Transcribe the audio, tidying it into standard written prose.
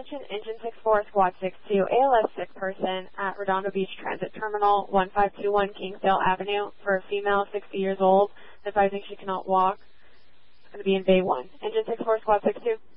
Attention Engine 64, Squad 62, ALS sick person at Redondo Beach Transit Terminal, 1521 Kingsdale Avenue, for a female 60 years old, advising she cannot walk. It's going to be in Bay 1. Engine 64, Squad 62.